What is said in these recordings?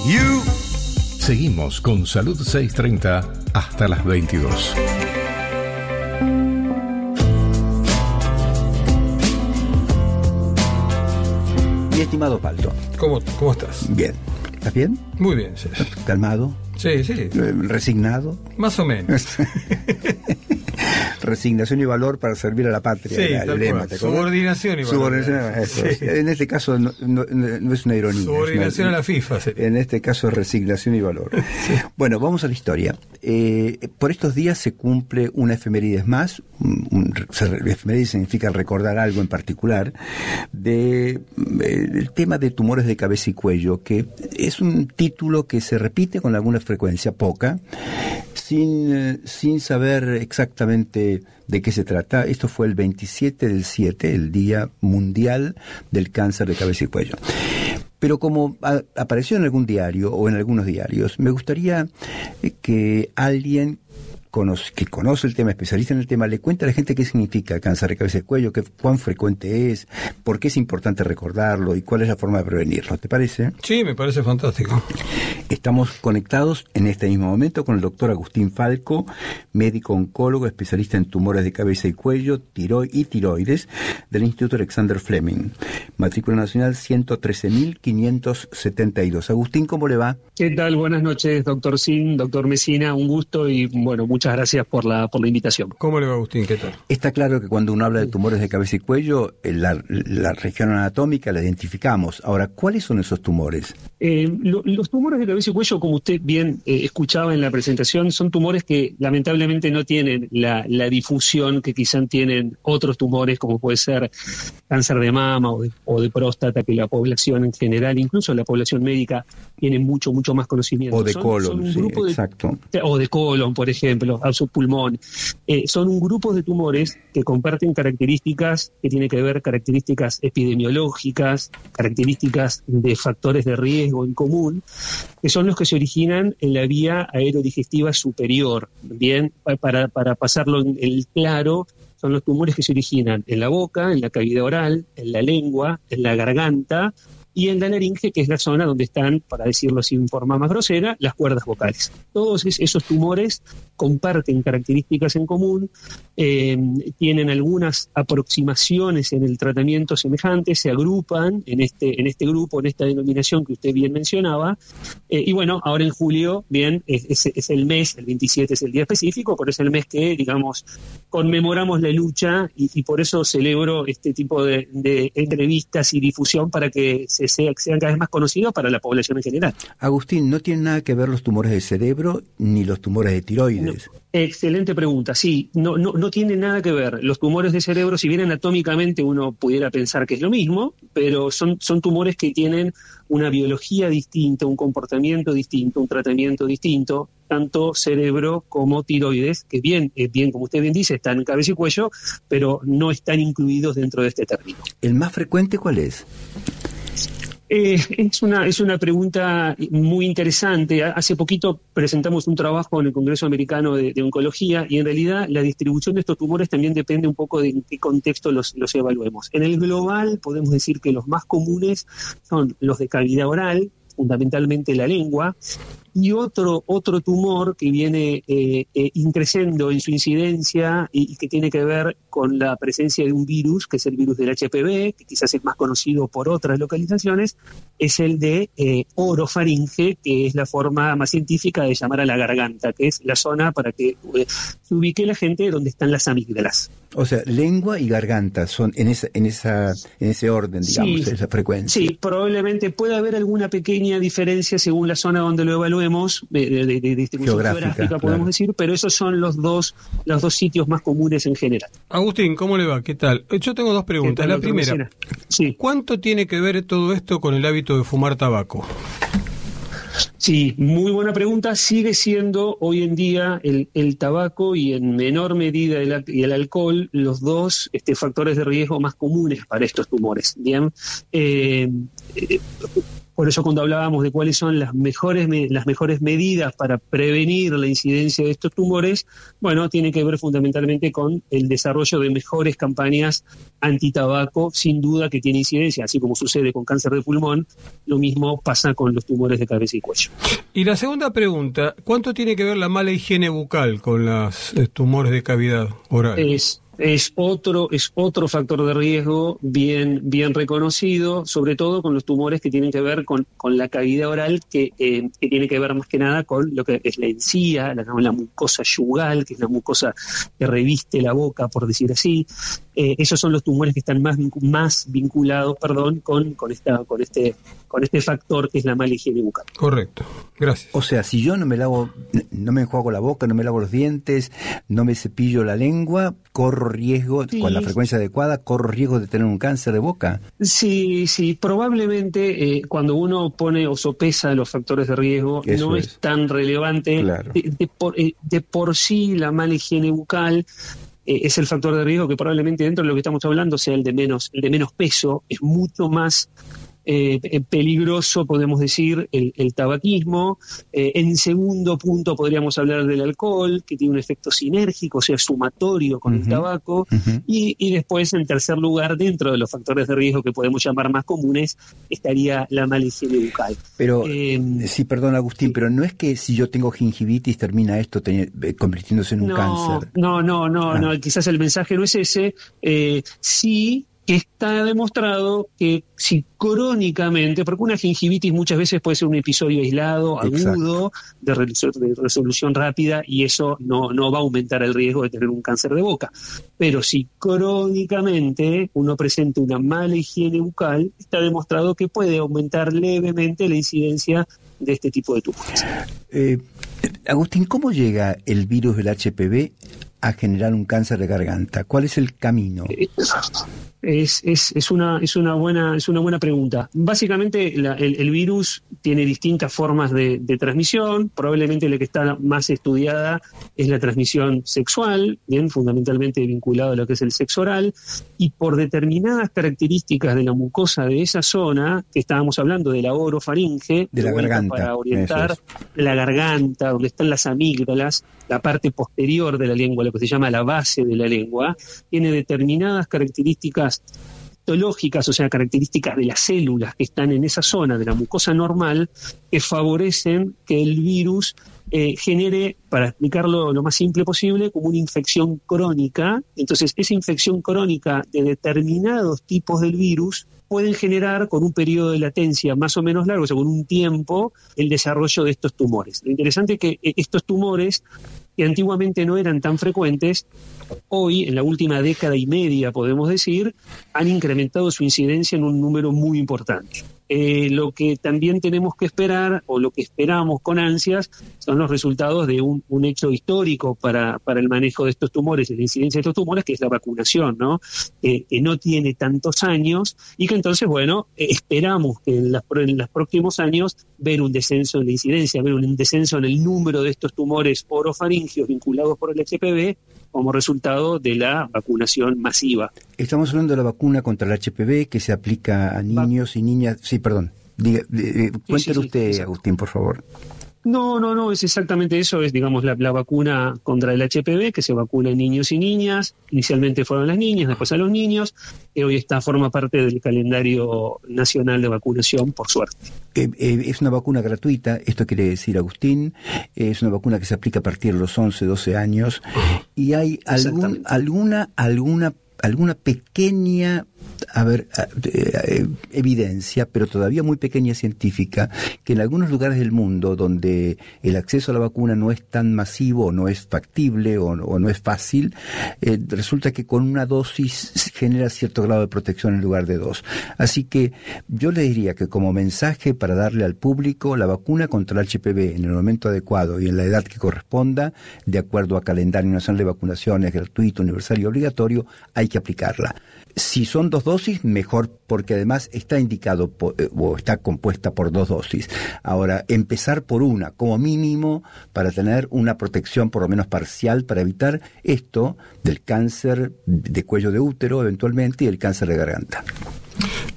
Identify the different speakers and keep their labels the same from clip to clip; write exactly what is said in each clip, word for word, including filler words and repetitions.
Speaker 1: You.
Speaker 2: Seguimos con Salud seiscientos treinta hasta las veintidós.
Speaker 3: Mi estimado Palto.
Speaker 4: ¿Cómo, cómo estás?
Speaker 3: Bien. ¿Estás bien?
Speaker 4: Muy bien, sí.
Speaker 3: ¿Calmado?
Speaker 4: Sí, sí.
Speaker 3: ¿Resignado?
Speaker 4: Más o menos.
Speaker 3: Resignación y valor para servir a la patria.
Speaker 4: Sí,
Speaker 3: el lema,
Speaker 4: subordinación y valor.
Speaker 3: Subordinación, eso. Sí. En este caso no, no, no es una ironía.
Speaker 4: Subordinación
Speaker 3: una,
Speaker 4: a la FIFA. Sería.
Speaker 3: En este caso es resignación y valor. Sí. Bueno, vamos a la historia. Eh, por estos días se cumple una efemérides más. Un, un, efemérides significa recordar algo en particular. De, eh, el tema de tumores de cabeza y cuello, que es un título que se repite con alguna frecuencia, poca, sin, eh, sin saber exactamente de qué se trata. Esto fue el veintisiete del siete, el Día Mundial del Cáncer de Cabeza y Cuello. Pero como a, apareció en algún diario o en algunos diarios, me gustaría que alguien Conoce, que conoce el tema, especialista en el tema, le cuenta a la gente qué significa cáncer de cabeza y cuello, qué, cuán frecuente es, por qué es importante recordarlo y cuál es la forma de prevenirlo. ¿Te parece?
Speaker 4: Sí, me parece fantástico.
Speaker 3: Estamos conectados en este mismo momento con el doctor Agustín Falco, médico oncólogo, especialista en tumores de cabeza y cuello, tiro y tiroides, del Instituto Alexander Fleming. Matrícula nacional ciento trece mil quinientos setenta y dos. Agustín, ¿cómo le va?
Speaker 5: ¿Qué tal? Buenas noches, doctor Sin, doctor Mesina, un gusto y bueno, muchas Muchas gracias por la por la invitación.
Speaker 4: ¿Cómo le va, Agustín? ¿Qué tal?
Speaker 3: Está claro que cuando uno habla de tumores de cabeza y cuello, la, la región anatómica la identificamos. Ahora, ¿cuáles son esos tumores?
Speaker 5: Eh, lo, los tumores de cabeza y cuello, como usted bien eh, escuchaba en la presentación, son tumores que lamentablemente no tienen la, la difusión que quizás tienen otros tumores, como puede ser cáncer de mama o de, o de próstata, que la población en general, incluso la población médica, tiene mucho, mucho más conocimiento.
Speaker 3: O de
Speaker 5: son,
Speaker 3: colon,
Speaker 5: son un
Speaker 3: sí,
Speaker 5: grupo
Speaker 3: exacto.
Speaker 5: De, o de colon, por ejemplo, a su pulmón. Eh, son un grupo de tumores que comparten características que tienen que ver, características epidemiológicas, características de factores de riesgo en común, que son los que se originan en la vía aerodigestiva superior. Bien, para, para pasarlo en el claro, son los tumores que se originan en la boca, en la cavidad oral, en la lengua, en la garganta y en la laringe, que es la zona donde están, para decirlo así en forma más grosera, las cuerdas vocales. Todos esos tumores comparten características en común, eh, tienen algunas aproximaciones en el tratamiento semejantes, se agrupan en este, en este grupo, en esta denominación que usted bien mencionaba, eh, y bueno, ahora en julio, bien, es, es, es el mes, el veintisiete es el día específico, pero es el mes que, digamos, conmemoramos la lucha y, y por eso celebro este tipo de, de entrevistas y difusión para que se Sea, sean cada vez más conocidos para la población en general.
Speaker 3: Agustín, ¿no tienen nada que ver los tumores del cerebro ni los tumores de tiroides?
Speaker 5: No, excelente pregunta, sí, no, no, no tiene nada que ver. Los tumores de cerebro, si bien anatómicamente uno pudiera pensar que es lo mismo, pero son, son tumores que tienen una biología distinta, un comportamiento distinto, un tratamiento distinto, tanto cerebro como tiroides, que bien, bien, como usted bien dice, están en cabeza y cuello, pero no están incluidos dentro de este término.
Speaker 3: ¿El más frecuente cuál es?
Speaker 5: Eh, es una es una pregunta muy interesante. Hace poquito presentamos un trabajo en el Congreso Americano de, de Oncología y en realidad la distribución de estos tumores también depende un poco de en qué contexto los, los evaluemos. En el global podemos decir que los más comunes son los de cavidad oral, fundamentalmente la lengua, y otro otro tumor que viene eh, eh, increciendo en su incidencia y, y que tiene que ver con la presencia de un virus, que es el virus del H P V, que quizás es más conocido por otras localizaciones, es el de eh, orofaringe, que es la forma más científica de llamar a la garganta, que es la zona para que eh, se ubique la gente donde están las amígdalas.
Speaker 3: O sea, lengua y garganta son en esa en esa en ese orden, digamos,
Speaker 5: sí,
Speaker 3: esa frecuencia.
Speaker 5: Sí, probablemente puede haber alguna pequeña diferencia según la zona donde lo evaluemos, de, de, de, de distribución geográfica, geográfica podemos claro. decir, pero esos son los dos los dos sitios más comunes en general.
Speaker 4: Agustín, ¿cómo le va? ¿Qué tal? Yo tengo dos preguntas. La primera, sí. ¿Cuánto tiene que ver todo esto con el hábito de fumar tabaco?
Speaker 5: Sí, muy buena pregunta. Sigue siendo hoy en día el, el tabaco y en menor medida el, y el alcohol los dos este, factores de riesgo más comunes para estos tumores. Bien, eh, eh, Por eso cuando hablábamos de cuáles son las mejores, las mejores medidas para prevenir la incidencia de estos tumores, bueno, tiene que ver fundamentalmente con el desarrollo de mejores campañas antitabaco, sin duda que tiene incidencia, así como sucede con cáncer de pulmón, lo mismo pasa con los tumores de cabeza y cuello.
Speaker 4: Y la segunda pregunta, ¿cuánto tiene que ver la mala higiene bucal con los eh, tumores de cavidad oral?
Speaker 5: Es Es otro, es otro factor de riesgo bien, bien reconocido, sobre todo con los tumores que tienen que ver con, con la cavidad oral, que, eh, que tiene que ver más que nada con lo que es la encía, la, la mucosa yugal, que es la mucosa que reviste la boca, por decir así. Eh, esos son los tumores que están más, más vinculados, perdón, con, con, esta, con, este, con este factor que es la mala higiene bucal.
Speaker 4: Correcto, gracias.
Speaker 3: O sea, si yo no me lavo, no me enjuago la boca, no me lavo los dientes, no me cepillo la lengua, corro riesgo, sí. Con la frecuencia adecuada, corro riesgo de tener un cáncer de boca.
Speaker 5: Sí, sí, probablemente eh, cuando uno pone o sopesa los factores de riesgo, Eso no es. es tan relevante.
Speaker 3: Claro.
Speaker 5: De, de, por, eh, de por sí la mala higiene bucal eh, es el factor de riesgo que probablemente dentro de lo que estamos hablando sea el de menos, el de menos peso, es mucho más Eh, peligroso, podemos decir, el, el tabaquismo. Eh, en segundo punto podríamos hablar del alcohol, que tiene un efecto sinérgico, o sea, sumatorio con uh-huh. el tabaco. Uh-huh. Y, y después, en tercer lugar, dentro de los factores de riesgo que podemos llamar más comunes, estaría la mala higiene bucal.
Speaker 3: Pero, eh, sí, perdón, Agustín, sí. pero no es que si yo tengo gingivitis termina esto ten, convirtiéndose en un
Speaker 5: no,
Speaker 3: cáncer.
Speaker 5: No, no, no, ah. no, quizás el mensaje no es ese. Eh, sí, que está demostrado que si crónicamente, porque una gingivitis muchas veces puede ser un episodio aislado, agudo, de, resol- de resolución rápida, y eso no, no va a aumentar el riesgo de tener un cáncer de boca. Pero si crónicamente uno presenta una mala higiene bucal, está demostrado que puede aumentar levemente la incidencia de este tipo de tumores.
Speaker 3: Eh, Agustín, ¿cómo llega el virus del H P V a generar un cáncer de garganta? ¿Cuál es el camino?
Speaker 5: Es, es, es, una, es, una, buena, es una buena pregunta. Básicamente la, el, el virus tiene distintas formas de, de transmisión. Probablemente la que está más estudiada es la transmisión sexual, bien, fundamentalmente vinculado a lo que es el sexo oral, y por determinadas características de la mucosa de esa zona, que estábamos hablando de la orofaringe,
Speaker 3: de la garganta,
Speaker 5: para orientar la garganta, donde están las amígdalas, la parte posterior de la lengua, lo que se llama la base de la lengua, tiene determinadas características histológicas, o sea, características de las células que están en esa zona de la mucosa normal, que favorecen que el virus eh, genere, para explicarlo lo más simple posible, como una infección crónica. Entonces, esa infección crónica de determinados tipos del virus pueden generar, con un periodo de latencia más o menos largo, o sea, con un tiempo, el desarrollo de estos tumores. Lo interesante es que estos tumores, que antiguamente no eran tan frecuentes, hoy, en la última década y media, podemos decir, han incrementado su incidencia en un número muy importante. Eh, lo que también tenemos que esperar, o lo que esperamos con ansias, son los resultados de un, un hecho histórico para, para el manejo de estos tumores y la incidencia de estos tumores, que es la vacunación, ¿no? Eh, que no tiene tantos años y que entonces, bueno, eh, esperamos que en, las, en los próximos años ver un descenso en la incidencia, ver un descenso en el número de estos tumores orofaringios vinculados por el H P V como resultado de la vacunación masiva.
Speaker 3: Estamos hablando de la vacuna contra el H P V que se aplica a niños Va. y niñas. Sí, perdón. Diga, eh, cuéntelo sí, sí, usted, sí, Agustín, por favor.
Speaker 5: No, no, no, es exactamente eso, es, digamos, la, la vacuna contra el H P V, que se vacuna en niños y niñas. Inicialmente fueron las niñas, después a los niños, que hoy está forma parte del calendario nacional de vacunación, por suerte.
Speaker 3: Eh, eh, es una vacuna gratuita, esto quiere decir, Agustín, eh, es una vacuna que se aplica a partir de los once, doce años, y hay algún, alguna, alguna, alguna pequeña... a ver, eh, evidencia, pero todavía muy pequeña científica, que en algunos lugares del mundo donde el acceso a la vacuna no es tan masivo, no es factible o, o no es fácil, eh, resulta que con una dosis genera cierto grado de protección en lugar de dos. Así que yo le diría que como mensaje para darle al público, la vacuna contra el H P V en el momento adecuado y en la edad que corresponda, de acuerdo a calendario nacional de vacunaciones gratuito, universal y obligatorio, hay que aplicarla. Si son dos dosis, mejor, porque además está indicado por, eh, o está compuesta por dos dosis. Ahora, empezar por una, como mínimo, para tener una protección por lo menos parcial, para evitar esto del cáncer de cuello de útero, eventualmente, y el cáncer de garganta.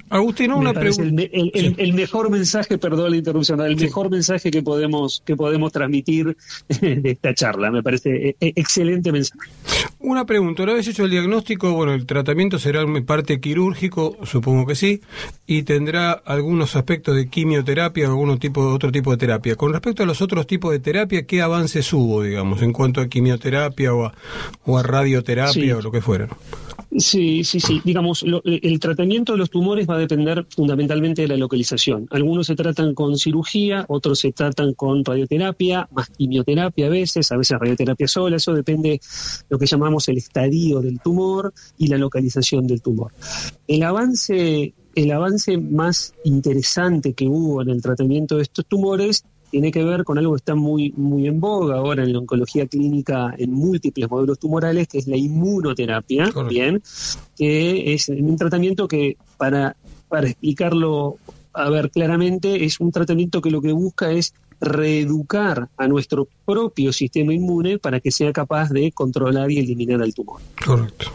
Speaker 4: Agustín, una pregunta.
Speaker 5: El, el, el, el mejor mensaje, perdón la interrupción, el sí. mejor mensaje que podemos que podemos transmitir de esta charla. Me parece excelente mensaje.
Speaker 4: Una pregunta. Una vez hecho el diagnóstico, bueno, el tratamiento será en parte quirúrgico, supongo que sí, y tendrá algunos aspectos de quimioterapia o algún tipo, otro tipo de terapia. Con respecto a los otros tipos de terapia, ¿qué avances hubo, digamos, en cuanto a quimioterapia o a, o a radioterapia sí. o lo que fuera, ¿no?
Speaker 5: Sí, sí, sí. Digamos, lo, el tratamiento de los tumores va a depender fundamentalmente de la localización. Algunos se tratan con cirugía, otros se tratan con radioterapia, más quimioterapia a veces, a veces radioterapia sola. Eso depende de lo que llamamos el estadio del tumor y la localización del tumor. El avance, el avance más interesante que hubo en el tratamiento de estos tumores tiene que ver con algo que está muy, muy en boga ahora en la oncología clínica en múltiples modelos tumorales, que es la inmunoterapia, Correcto. bien, que es un tratamiento que, para, para explicarlo a ver claramente, es un tratamiento que lo que busca es reeducar a nuestro propio sistema inmune para que sea capaz de controlar y eliminar al tumor.
Speaker 4: Correcto.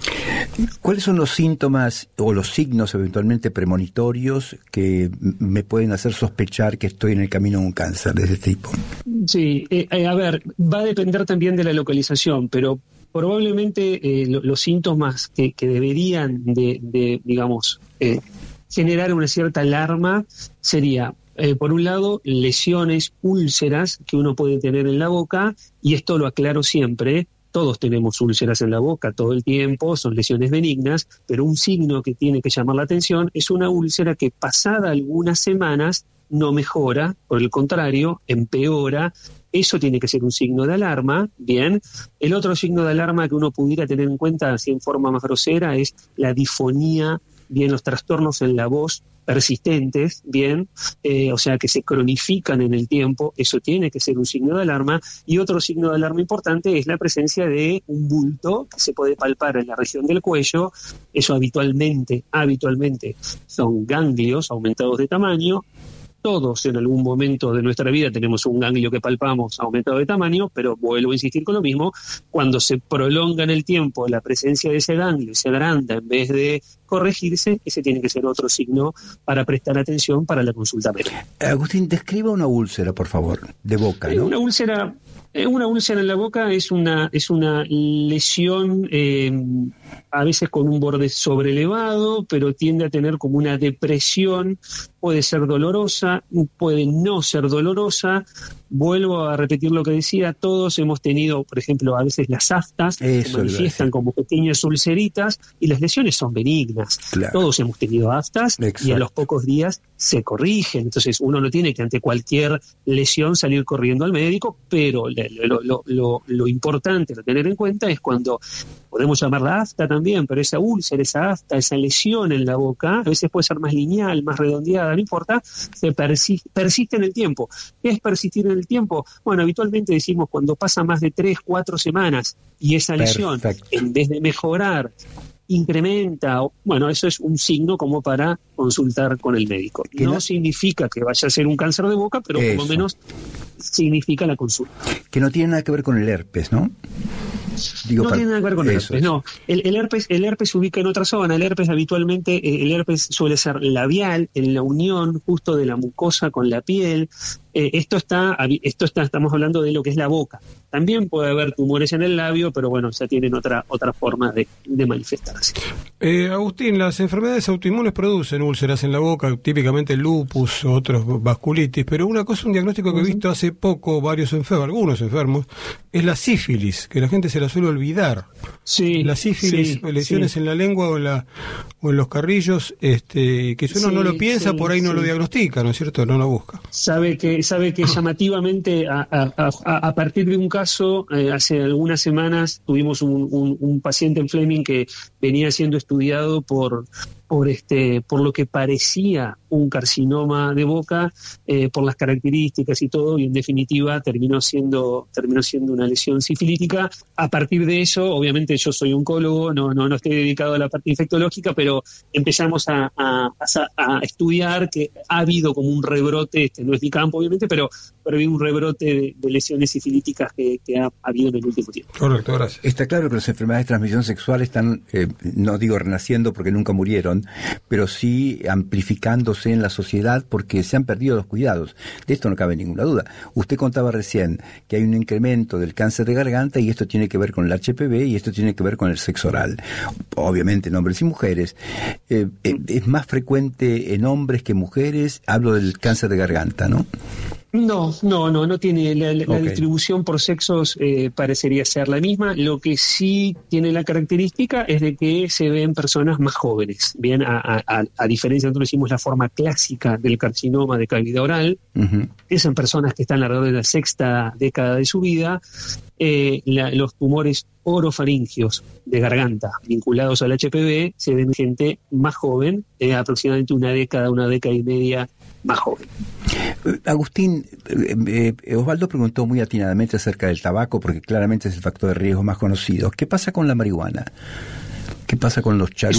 Speaker 3: ¿Cuáles son los síntomas o los signos eventualmente premonitorios que me pueden hacer sospechar que estoy en el camino de un cáncer de ese tipo?
Speaker 5: Sí, eh, eh, a ver, va a depender también de la localización, pero probablemente eh, lo, los síntomas que, que deberían de, de digamos, eh, generar una cierta alarma sería, eh, por un lado, lesiones, úlceras que uno puede tener en la boca, y esto lo aclaro siempre. Todos tenemos úlceras en la boca todo el tiempo, son lesiones benignas, pero un signo que tiene que llamar la atención es una úlcera que pasada algunas semanas no mejora, por el contrario, empeora. Eso tiene que ser un signo de alarma, ¿bien? El otro signo de alarma que uno pudiera tener en cuenta, así en forma más grosera, es la difonía, bien, los trastornos en la voz persistentes, bien, eh, o sea que se cronifican en el tiempo. Eso tiene que ser un signo de alarma. Y otro signo de alarma importante es la presencia de un bulto que se puede palpar en la región del cuello. Eso habitualmente, habitualmente son ganglios aumentados de tamaño. Todos en algún momento de nuestra vida tenemos un ganglio que palpamos aumentado de tamaño, pero vuelvo a insistir con lo mismo, cuando se prolonga en el tiempo la presencia de ese ganglio y se agranda en vez de corregirse, ese tiene que ser otro signo para prestar atención para la consulta médica.
Speaker 3: Agustín, describa una úlcera, por favor, de boca, ¿no?
Speaker 5: Una úlcera, una úlcera en la boca es una, es una lesión eh, a veces con un borde sobrelevado, pero tiende a tener como una depresión. Puede ser dolorosa, puede no ser dolorosa. Vuelvo a repetir lo que decía, todos hemos tenido, por ejemplo, a veces las aftas que se manifiestan como pequeñas ulceritas y las lesiones son benignas. Claro. Todos hemos tenido aftas. Exacto. Y a los pocos días se corrigen. Entonces uno no tiene que ante cualquier lesión salir corriendo al médico, pero lo, lo, lo, lo importante a tener en cuenta es cuando, podemos llamarla afta también, pero esa úlcera, esa afta, esa lesión en la boca, a veces puede ser más lineal, más redondeada, no importa, se persiste, persiste en el tiempo. ¿Qué es persistir en el tiempo? Bueno, habitualmente decimos cuando pasa más de tres, cuatro semanas y esa lesión, Perfecto. en vez de mejorar, incrementa, bueno, eso es un signo como para consultar con el médico. No, no significa que vaya a ser un cáncer de boca, pero eso. por lo menos significa la consulta.
Speaker 3: Que no tiene nada que ver con el herpes, ¿no? Digo,
Speaker 5: no
Speaker 3: para...
Speaker 5: tiene nada que ver con el
Speaker 3: Eso
Speaker 5: herpes,
Speaker 3: es.
Speaker 5: no. El, el, herpes, el herpes se ubica en otra zona. El herpes habitualmente, eh, el herpes suele ser labial, en la unión justo de la mucosa con la piel. Eh, esto está, esto está, estamos hablando de lo que es la boca. También puede haber tumores en el labio, pero bueno, ya tienen otra otra forma de, de manifestarse.
Speaker 4: Eh, Agustín, las enfermedades autoinmunes producen úlceras en la boca, típicamente lupus, otros vasculitis, pero una cosa, un diagnóstico que he visto hace poco, varios enfermos, algunos enfermos, es la sífilis, que la gente se la suele olvidar.
Speaker 5: Sí.
Speaker 4: La sífilis, sí, lesiones sí. en la lengua o en, la, o en los carrillos, este, que si uno sí, no lo piensa, sí, por ahí no sí. lo diagnostica, ¿no es cierto? No lo busca.
Speaker 5: Sabe que sabe que llamativamente a, a, a, a partir de un caso, eh, hace algunas semanas tuvimos un, un, un paciente en Fleming que venía siendo estudiado por por este por lo que parecía un carcinoma de boca, eh, por las características y todo, y en definitiva terminó siendo terminó siendo una lesión sifilítica. A partir de eso, obviamente yo soy oncólogo, no no no estoy dedicado a la parte infectológica, pero empezamos a, a, a, a estudiar que ha habido como un rebrote, este no es mi campo obviamente, pero pero hay un rebrote de, de lesiones sifilíticas que, que ha habido en el último tiempo.
Speaker 3: Correcto, gracias. Está claro que las enfermedades de transmisión sexual están, eh, no digo renaciendo porque nunca murieron, población, pero sí amplificándose en la sociedad porque se han perdido los cuidados. De esto no cabe ninguna duda. Usted contaba recién que hay un incremento del cáncer de garganta y esto tiene que ver con el H P V y esto tiene que ver con el sexo oral. Obviamente en hombres y mujeres. Eh, eh, es más frecuente en hombres que mujeres. Hablo del cáncer de garganta, ¿no?
Speaker 5: No, no, no, no tiene la, la
Speaker 3: Okay.
Speaker 5: distribución por sexos eh, parecería ser la misma. Lo que sí tiene la característica es de que se ven personas más jóvenes. Bien, a, a, a diferencia, nosotros hicimos la forma clásica del carcinoma de cavidad oral,
Speaker 3: Uh-huh.
Speaker 5: es en personas que están alrededor de la sexta década de su vida. Eh, la, los tumores orofaringios de garganta vinculados al H P V se ven en gente más joven, eh, aproximadamente una década, una década y media más joven.
Speaker 3: Agustín, eh, eh, Osvaldo preguntó muy atinadamente acerca del tabaco, porque claramente es el factor de riesgo más conocido. ¿Qué pasa con la marihuana? ¿Qué pasa con los charutos?
Speaker 5: Es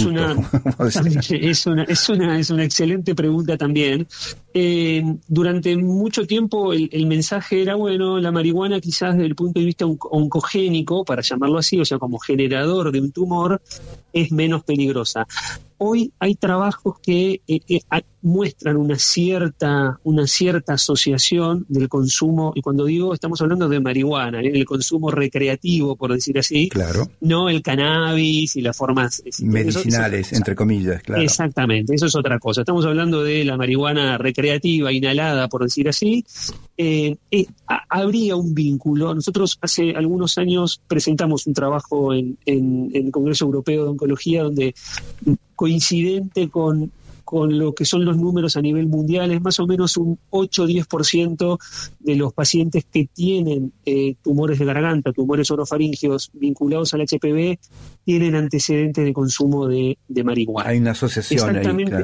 Speaker 5: una, es una, es una, es una excelente pregunta también. Eh, durante mucho tiempo el, el mensaje era, bueno, la marihuana quizás desde el punto de vista on- oncogénico, para llamarlo así, o sea, como generador de un tumor, es menos peligrosa. Hoy hay trabajos que eh, eh, muestran una cierta, una cierta asociación del consumo, y cuando digo, estamos hablando de marihuana, ¿eh? El consumo recreativo, por decir así,
Speaker 3: Claro.
Speaker 5: no el cannabis y las formas
Speaker 3: Medicinales,
Speaker 5: eso, eso,
Speaker 3: entre comillas, claro.
Speaker 5: Exactamente, eso es otra cosa. Estamos hablando de la marihuana recreativa, inhalada, por decir así. Eh, eh, a, habría un vínculo. Nosotros hace algunos años presentamos un trabajo en, en, en el Congreso Europeo de Oncología donde, coincidente con, con lo que son los números a nivel mundial, es más o menos un ocho a diez por ciento de los pacientes que tienen eh, tumores de garganta, tumores orofaringios vinculados al H P V, tienen antecedentes de consumo de, de marihuana.
Speaker 3: Hay una asociación ahí, claro.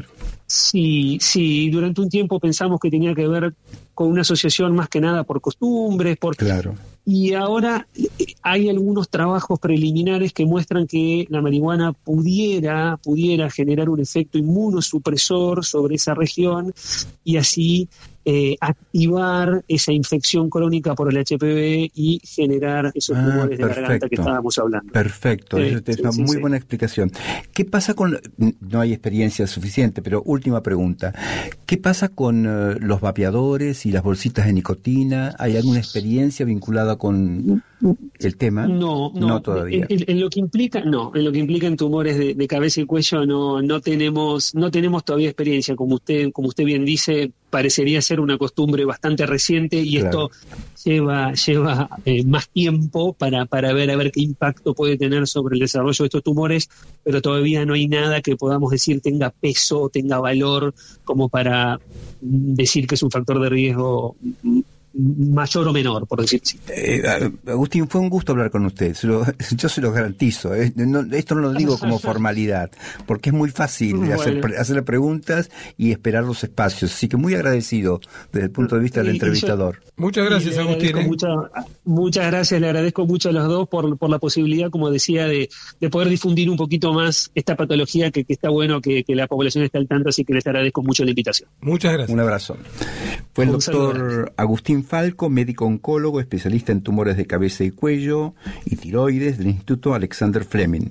Speaker 5: Sí, sí, durante un tiempo pensamos que tenía que ver con una asociación más que nada por costumbres, por...
Speaker 3: Claro.
Speaker 5: Y ahora hay algunos trabajos preliminares que muestran que la marihuana pudiera, pudiera generar un efecto inmunosupresor sobre esa región y así eh, activar esa infección crónica por el H P V y generar esos
Speaker 3: Ah,
Speaker 5: tumores de
Speaker 3: perfecto.
Speaker 5: garganta que estábamos hablando.
Speaker 3: Perfecto,
Speaker 5: Sí,
Speaker 3: es es
Speaker 5: sí,
Speaker 3: una
Speaker 5: sí,
Speaker 3: muy
Speaker 5: sí.
Speaker 3: buena explicación. ¿Qué pasa con, no hay experiencia suficiente, pero última pregunta, ¿qué pasa con uh, los vapeadores y las bolsitas de nicotina? ¿Hay alguna experiencia vinculada con el tema?
Speaker 5: No, no,
Speaker 3: No todavía.
Speaker 5: En, en lo que implica, no, en lo que implica en tumores de, de cabeza y cuello no, no tenemos, no tenemos todavía experiencia. Como usted, como usted bien dice, parecería ser una costumbre bastante reciente y
Speaker 3: Claro.
Speaker 5: esto lleva, lleva eh, más tiempo para, para ver a ver qué impacto puede tener sobre el desarrollo de estos tumores, pero todavía no hay nada que podamos decir tenga peso, tenga valor como para mm, decir que es un factor de riesgo mm, mayor o menor, por decir así.
Speaker 3: Eh, Agustín, fue un gusto hablar con usted. Se lo, yo se lo garantizo. ¿eh? No, esto no lo digo como formalidad, porque es muy fácil
Speaker 5: Bueno.
Speaker 3: hacer, hacerle preguntas y esperar los espacios. Así que muy agradecido desde el punto de vista del
Speaker 5: Y- y yo-
Speaker 3: entrevistador.
Speaker 4: Muchas gracias,
Speaker 5: Y le
Speaker 4: Agustín.
Speaker 5: agradezco
Speaker 4: ¿eh?
Speaker 5: mucha- muchas gracias, le agradezco mucho a los dos por, por la posibilidad, como decía, de, de poder difundir un poquito más esta patología que, que está bueno que, que la población esté al tanto, así que les agradezco mucho la invitación.
Speaker 4: Muchas gracias.
Speaker 3: Un abrazo. Fue el
Speaker 5: Un saludo,
Speaker 3: doctor Agustín Falco, médico oncólogo, especialista en tumores de cabeza y cuello y tiroides del Instituto Alexander Fleming.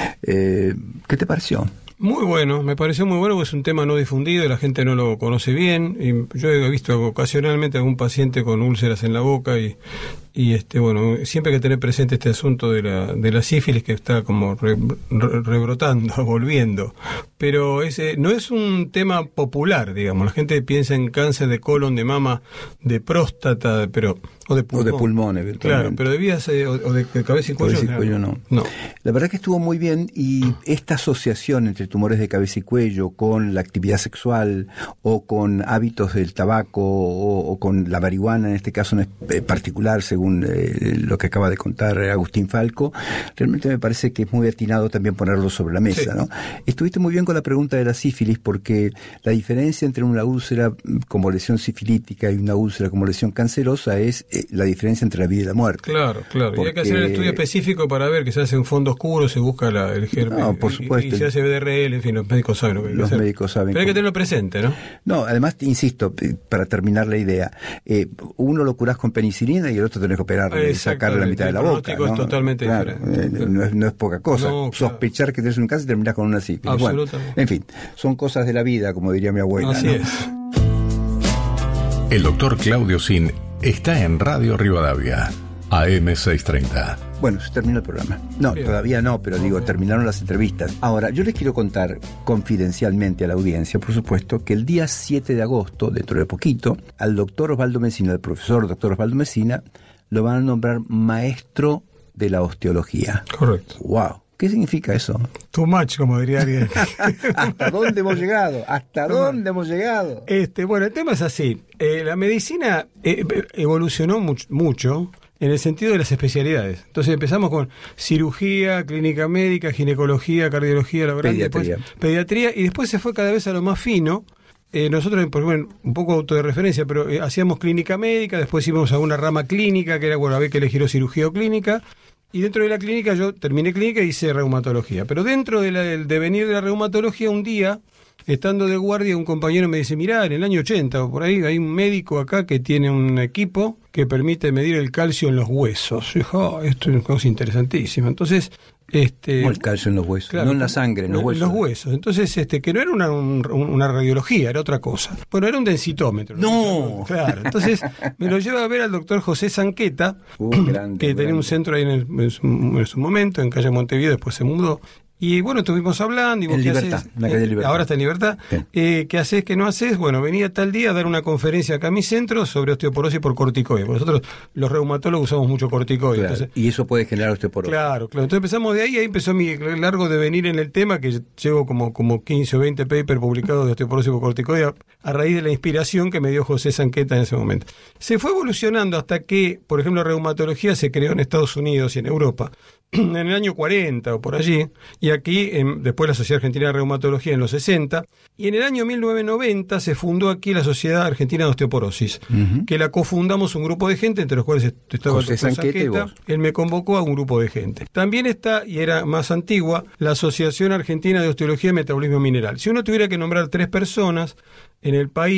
Speaker 3: Eh, ¿Qué te pareció?
Speaker 4: Muy bueno, me pareció muy bueno porque es un tema no difundido, la gente no lo conoce bien. Y yo he visto ocasionalmente a algún paciente con úlceras en la boca y, y este bueno, siempre hay que tener presente este asunto de la, de la sífilis que está como re, re, rebrotando, volviendo. Pero ese no es un tema popular, digamos. La gente piensa en cáncer de colon, de mama, de próstata, pero o de pulmón.
Speaker 3: O de pulmón, eventualmente.
Speaker 4: Claro, pero de vías eh, o, o de, de cabeza y cuello,
Speaker 3: Cabeza y
Speaker 4: claro.
Speaker 3: cuello no.
Speaker 4: No.
Speaker 3: La verdad que estuvo muy bien y esta asociación entre tumores de cabeza y cuello con la actividad sexual o con hábitos del tabaco o, o con la marihuana, en este caso en particular, según eh, lo que acaba de contar Agustín Falco, realmente me parece que es muy atinado también ponerlo sobre la mesa,
Speaker 4: Sí.
Speaker 3: ¿no? Estuviste muy bien con la pregunta de la sífilis porque la diferencia entre una úlcera como lesión sifilítica y una úlcera como lesión cancerosa es eh, la diferencia entre la vida y la muerte.
Speaker 4: Claro, claro. Y hay que hacer el
Speaker 3: Porque-
Speaker 4: estudio específico para ver que se hace un fondo oscuro, se busca la, el germen.
Speaker 3: No, por
Speaker 4: y-
Speaker 3: supuesto.
Speaker 4: Y, se hace B D R L, en fin, los médicos saben lo que hay que
Speaker 3: Los
Speaker 4: hacer.
Speaker 3: médicos saben
Speaker 4: Pero hay que
Speaker 3: cómo.
Speaker 4: tenerlo presente, ¿no?
Speaker 3: No, además, te insisto, eh, para terminar la idea, eh, uno lo curás con penicilina y el otro te lo tenés que operarle y sacarle la mitad de la boca.
Speaker 4: El pronóstico es totalmente
Speaker 3: claro,
Speaker 4: diferente.
Speaker 3: Eh, no, es, no es poca cosa.
Speaker 4: No, claro.
Speaker 3: Sospechar que tenés un cáncer y terminás con una sífilis.
Speaker 4: Absolutamente.
Speaker 3: Bueno, en fin, son cosas de la vida, como diría mi abuela.
Speaker 4: Así
Speaker 3: ¿no?
Speaker 4: es.
Speaker 2: El doctor Claudio Zin está en Radio Rivadavia, A M seiscientos treinta.
Speaker 3: Bueno, se terminó el programa. No,
Speaker 4: Bien.
Speaker 3: todavía no, pero digo, terminaron las entrevistas. Ahora, yo les quiero contar confidencialmente a la audiencia, por supuesto, que el día siete de agosto, dentro de poquito, al doctor Osvaldo Mesina, al profesor doctor Osvaldo Mesina, lo van a nombrar maestro de la osteología.
Speaker 4: Correcto.
Speaker 3: ¡Wow! ¿Qué significa eso?
Speaker 4: Too much, como diría alguien.
Speaker 3: ¿Hasta dónde hemos llegado? ¿Hasta dónde hemos llegado?
Speaker 4: Este, bueno, el tema es así. Eh, la medicina eh, evolucionó much, mucho en el sentido de las especialidades. Entonces empezamos con cirugía, clínica médica, ginecología, cardiología, laboratorio,
Speaker 3: Pediatría.
Speaker 4: después pediatría, y después se fue cada vez a lo más fino. Eh, nosotros, por ejemplo, un poco auto de referencia, pero eh, hacíamos clínica médica, después íbamos a una rama clínica, que era, bueno, había que elegir o cirugía o clínica, y dentro de la clínica yo terminé clínica y hice reumatología. Pero dentro de la, del devenir de la reumatología, un día, estando de guardia, un compañero me dice, mirá, en el año ochenta o por ahí, hay un médico acá que tiene un equipo que permite medir el calcio en los huesos. Y dije, oh, esto es una cosa interesantísima. Entonces, este...
Speaker 3: Como el calcio en los huesos,
Speaker 4: Claro,
Speaker 3: no en la sangre, en los huesos.
Speaker 4: En los huesos. Entonces, este, que no era una, un- una radiología, era otra cosa. Bueno, era un densitómetro.
Speaker 3: ¡No!
Speaker 4: Claro. Entonces, me lo lleva a ver al doctor José Sanqueta,
Speaker 3: Uh, grande,
Speaker 4: que tenía
Speaker 3: grande.
Speaker 4: un centro ahí en, el- en su, en su momento, en calle Montevideo, después se mudó. Y bueno, estuvimos hablando. Y vos,
Speaker 3: En
Speaker 4: ¿qué
Speaker 3: Libertad,
Speaker 4: haces?
Speaker 3: en la calle
Speaker 4: Eh,
Speaker 3: Libertad.
Speaker 4: Ahora está en Libertad.
Speaker 3: Bien.
Speaker 4: Eh, ¿Qué haces, qué no haces? Bueno, venía tal día a dar una conferencia acá a mi centro sobre osteoporosis por corticoide. Porque nosotros, los reumatólogos, usamos mucho corticoide.
Speaker 3: Claro,
Speaker 4: Entonces,
Speaker 3: y eso puede generar osteoporosis.
Speaker 4: Claro, claro. Entonces empezamos de ahí, ahí empezó mi largo devenir en el tema, que llevo como, como quince o veinte papers publicados de osteoporosis por corticoide a, a raíz de la inspiración que me dio José Sanqueta en ese momento. Se fue evolucionando hasta que, por ejemplo, la reumatología se creó en Estados Unidos y en Europa en el año cuarenta o por allí, y aquí en- después la Sociedad Argentina de Reumatología en los sesenta, y en el año mil novecientos noventa se fundó aquí la Sociedad Argentina de Osteoporosis,
Speaker 3: Ujú.
Speaker 4: que la cofundamos un grupo de gente, entre los cuales est- estaba
Speaker 3: José
Speaker 4: el doctor
Speaker 3: Sanqueta y
Speaker 4: Sanqueta.
Speaker 3: vos.
Speaker 4: Él me convocó a un grupo de gente. También está, y era más antigua, la Asociación Argentina de Osteología y Metabolismo Mineral. Si uno tuviera que nombrar tres personas en el país,